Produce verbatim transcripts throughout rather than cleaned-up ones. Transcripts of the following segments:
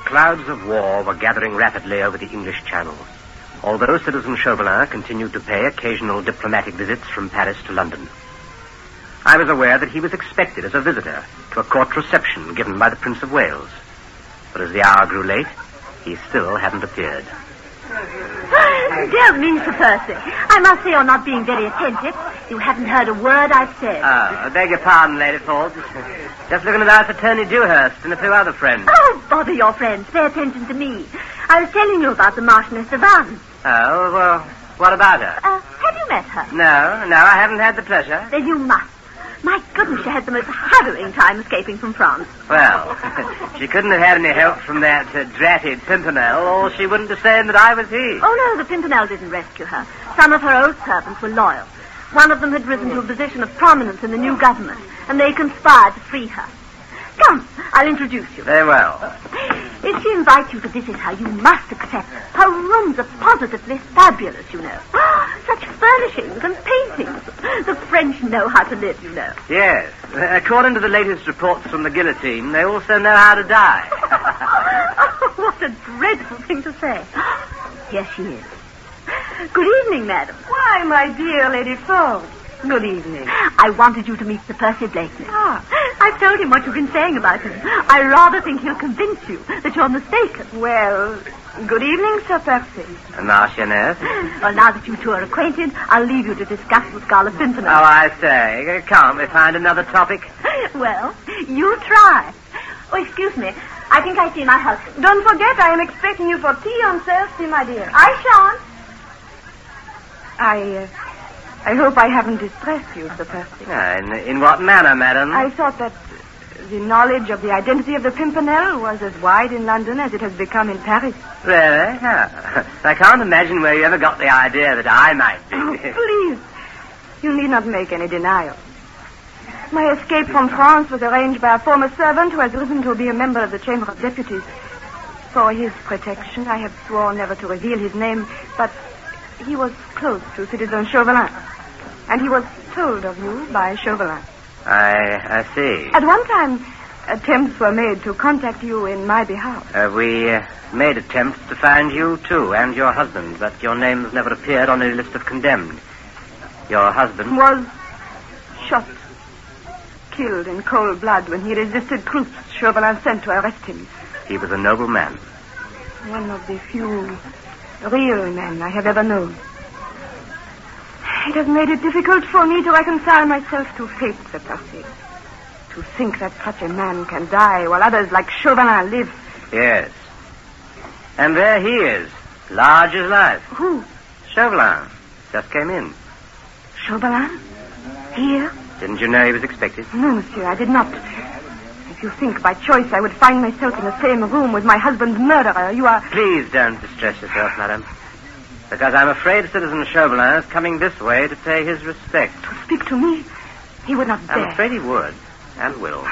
clouds of war were gathering rapidly over the English Channel, although Citizen Chauvelin continued to pay occasional diplomatic visits from Paris to London. I was aware that he was expected as a visitor to a court reception given by the Prince of Wales. But as the hour grew late, he still hadn't appeared. Dear me, Sir Percy. I must say you're not being very attentive. You haven't heard a word I've said. Oh, I beg your pardon, Lady Forbes. Just looking about for Tony Dewhurst and a few other friends. Oh, bother your friends. Pay attention to me. I was telling you about the Marchioness of Vannes. Oh, well, what about her? Uh, have you met her? No, no, I haven't had the pleasure. Then you must. My goodness, she had the most harrowing time escaping from France. Well, she couldn't have had any help from that uh, dratted Pimpernel, or she wouldn't have said that I was he. Oh, no, the Pimpernel didn't rescue her. Some of her old servants were loyal. One of them had risen to a position of prominence in the new government, and they conspired to free her. Come, I'll introduce you. Very well. If she invites you to visit her, you must accept. Her rooms are positively fabulous, you know. Such furnishings and paintings. The French know how to live, you know. Yes. According to the latest reports from the guillotine, they also know how to die. Oh, what a dreadful thing to say. Here she is. Good evening, madam. Why, my dear Lady Forbes. Good evening. I wanted you to meet Sir Percy Blakeney. Ah. I've told him what you've been saying about him. I rather think he'll convince you that you're mistaken. Well, good evening, Sir Percy. Marchioness? Well, now that you two are acquainted, I'll leave you to discuss the Scarlet Pimpernel. Oh, I say. Can't we find another topic? Well, you try. Oh, excuse me. I think I see my husband. Don't forget, I am expecting you for tea on Thursday, my dear. I shan't. I, uh, I hope I haven't distressed you, Sir Percy. Uh, in, in what manner, madam? I thought that the knowledge of the identity of the Pimpernel was as wide in London as it has become in Paris. Really? Yeah. I can't imagine where you ever got the idea that I might be. Oh, please. You need not make any denial. My escape from France was arranged by a former servant who has risen to be a member of the Chamber of Deputies. For his protection, I have sworn never to reveal his name, but he was close to Citizen Chauvelin. And he was told of you by Chauvelin. I, I see. At one time, attempts were made to contact you in my behalf. Uh, we uh, made attempts to find you, too, and your husband, but your names never appeared on any list of condemned. Your husband... was shot, killed in cold blood when he resisted troops Chauvelin sent to arrest him. He was a noble man. One of the few real men I have ever known. It has made it difficult for me to reconcile myself to fate, Sir Percy. To think that such a man can die while others like Chauvelin live. Yes. And there he is, large as life. Who? Chauvelin. Just came in. Chauvelin? Here? Didn't you know he was expected? No, monsieur, I did not. If you think by choice I would find myself in the same room with my husband's murderer, you are... Please don't distress yourself, madam. Because I'm afraid Citizen Chauvelin is coming this way to pay his respect. To speak to me? He would not dare. I'm afraid he would, and will.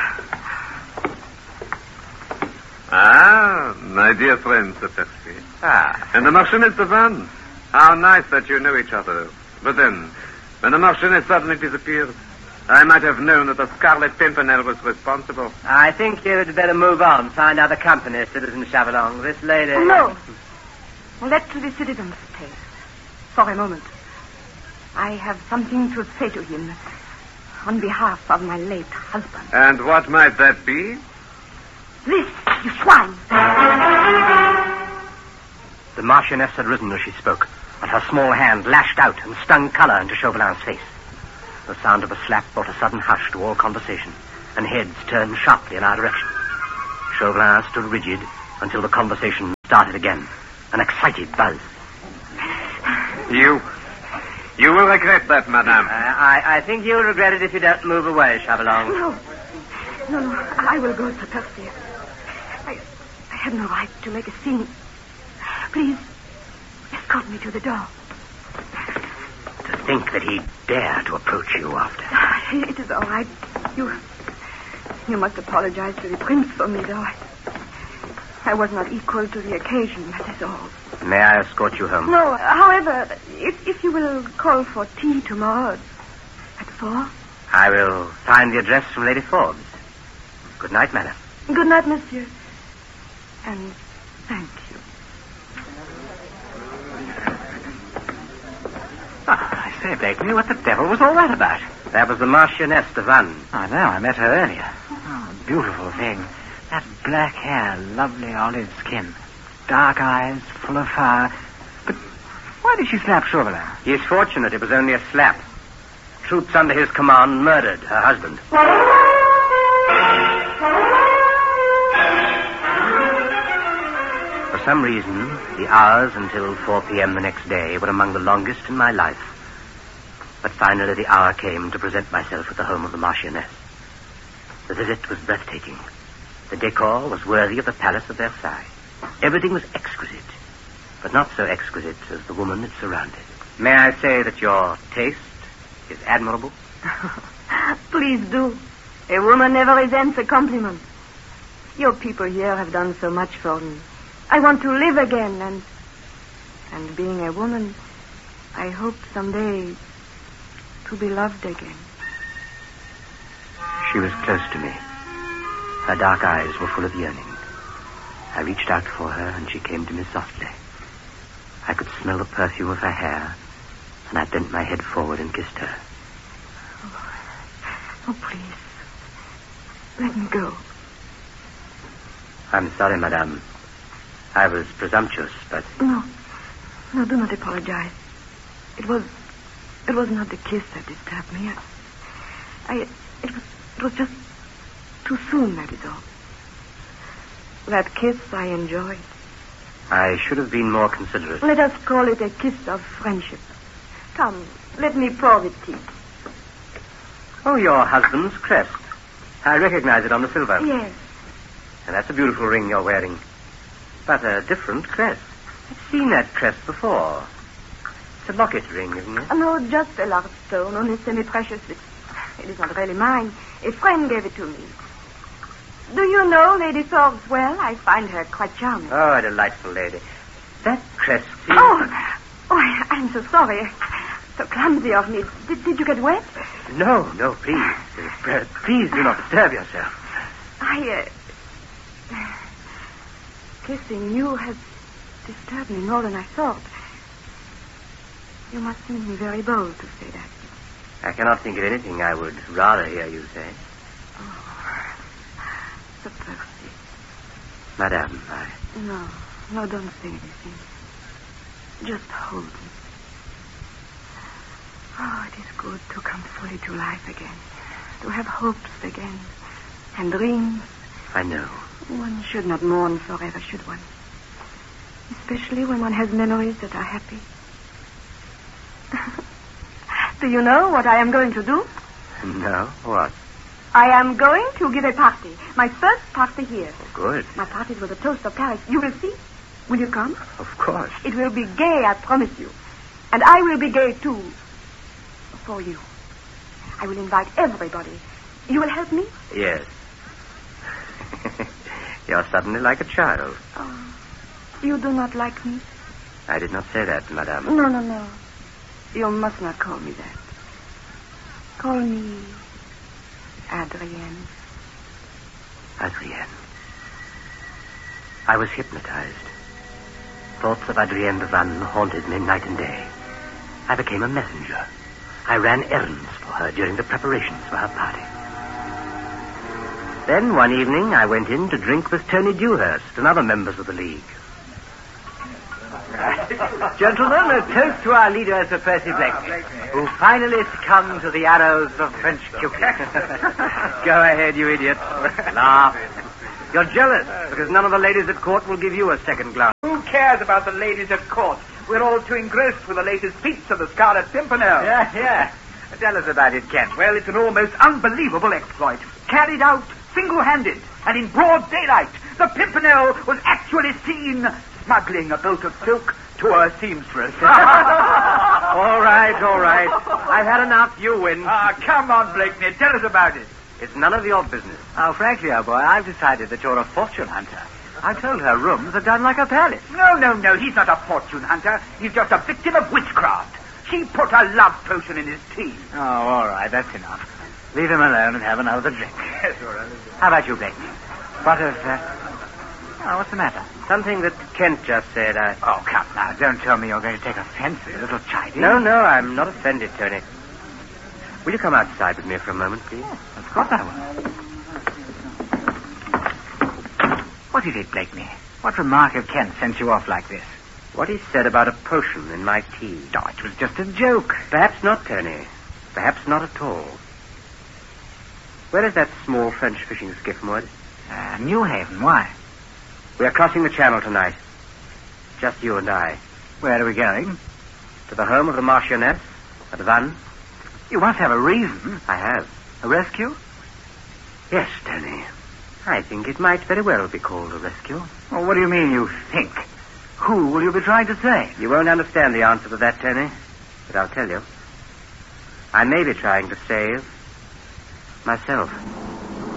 Ah, my dear friend, Sir Percy. Ah. And the Marchioness de Vannes. How nice that you know each other. But then, when the Marchioness suddenly disappeared, I might have known that the Scarlet Pimpernel was responsible. I think you'd better move on. Find other company, Citizen Chauvelin. This lady... Oh, no. Let the citizen stay. For a moment. I have something to say to him on behalf of my late husband. And what might that be? This, you swine! The Marchioness had risen as she spoke, and her small hand lashed out and stung colour into Chauvelin's face. The sound of a slap brought a sudden hush to all conversation, and heads turned sharply in our direction. Chauvelin stood rigid until the conversation started again. An excited buzz. You... You will regret that, madame. Uh, I, I think you'll regret it if you don't move away, Chauvelin. No. No, no. I will go, Sir Percy. I, I have no right to make a scene. Please, escort me to the door. To think that he'd dare to approach you after... It is all right. You... You must apologize to the prince for me, though. I... I was not equal to the occasion, that is all. May I escort you home? No, however, if, if you will call for tea tomorrow at four. I will find the address from Lady Forbes. Good night, madam. Good night, monsieur. And Thank you. Oh, I say, Blakeney, what the devil was all that about? That was the Marchioness de Vannes. I know, I met her earlier. Oh, beautiful thing. That black hair, lovely olive skin, dark eyes, full of fire. But why did she slap Chauvelin? He is fortunate it was only a slap. Troops under his command murdered her husband. For some reason, the hours until four p.m. the next day were among the longest in my life. But finally the hour came to present myself at the home of the Marchioness. The visit was breathtaking. The decor was worthy of the Palace of Versailles. Everything was exquisite, but not so exquisite as the woman it surrounded. May I say that your taste is admirable? Please do. A woman never resents a compliment. Your people here have done so much for me. I want to live again, and... And being a woman, I hope someday to be loved again. She was close to me. Her dark eyes were full of yearning. I reached out for her, and she came to me softly. I could smell the perfume of her hair, and I bent my head forward and kissed her. Oh, oh please. Let me go. I'm sorry, madame. I was presumptuous, but... No. No, do not apologize. It was... It was not the kiss that disturbed me. I... I it was... It was just... too soon, that is all. That kiss I enjoyed. I should have been more considerate. Let us call it a kiss of friendship. Come, let me pour the tea. Oh, your husband's crest. I recognize it on the silver. Yes. And that's a beautiful ring you're wearing. But a different crest. I've seen that crest before. It's a locket ring, isn't it? No, just a large stone, only semi-precious. It, it is not really mine. A friend gave it to me. Do you know Lady Forbes well? I find her quite charming. Oh, a delightful lady. That crest seems... Oh, oh I, I'm so sorry. So clumsy of me. Did, did you get wet? No, no, please. Uh, please do not disturb yourself. I, uh... Kissing you has disturbed me more than I thought. You must think me very bold to say that. I cannot think of anything I would rather hear you say. Oh, so thirsty. Madame, I... No, no, don't say anything. Just hold me. Oh, it is good to come fully to life again. To have hopes again. And dreams. I know. One should not mourn forever, should one? Especially when one has memories that are happy. Do you know what I am going to do? No, what? I am going to give a party. My first party here. Oh, good. My parties were the toast of Paris. You will see. Will you come? Of course. It will be gay, I promise you. And I will be gay, too. For you. I will invite everybody. You will help me? Yes. You're suddenly like a child. Oh, you do not like me? I did not say that, madame. No, no, no. You must not call me that. Call me Adrienne. Adrienne. I was hypnotized. Thoughts of Adrienne de Vannes haunted me night and day. I became a messenger. I ran errands for her during the preparations for her party. Then one evening I went in to drink with Tony Dewhurst and other members of the League. Gentlemen, a toast to our leader, Sir Percy Blakeney, who finally succumbed to the arrows of French Cupid. Go ahead, you idiot. Laugh. You're jealous because none of the ladies at court will give you a second glance. Who cares about the ladies at court? We're all too engrossed with the latest feats of the Scarlet Pimpernel. Yeah, yeah. Tell us about it, Kent. Well, it's an almost unbelievable exploit. Carried out single-handed and in broad daylight. The Pimpernel was actually seen smuggling a bolt of silk to a seamstress. All right, all right. I've had enough. You win. Ah, come on, Blakeney. Tell us about it. It's none of your business. Oh, frankly, old boy, I've decided that you're a fortune hunter. I told her rooms are done like a palace. No, no, no. He's not a fortune hunter. He's just a victim of witchcraft. She put a love potion in his tea. Oh, all right. That's enough. Leave him alone and have another drink. Yes, all right. How about you, Blakeney? What of... Uh... Oh, what's the matter? Something that Kent just said. I... Oh, come now. Don't tell me you're going to take offense at a little chiding. No, no, I'm not offended, Tony. Will you come outside with me for a moment, please? Of course I will. What is it, Blakeney? What remark of Kent sent you off like this? What he said about a potion in my tea. Oh, it was just a joke. Perhaps not, Tony. Perhaps not at all. Where is that small French fishing skiff moored? Uh, New Haven. Why? We are crossing the channel tonight. Just you and I. Where are we going? To the home of the Marchioness at Vannes. You must have a reason. I have. A rescue? Yes, Tony. I think it might very well be called a rescue. Well, what do you mean, you think? Who will you be trying to save? You won't understand the answer to that, Tony. But I'll tell you. I may be trying to save myself.